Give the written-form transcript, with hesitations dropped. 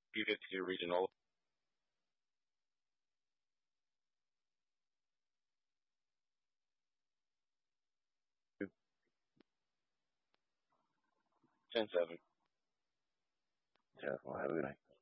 P52 regional. 10-7. Yeah, well, have a good night.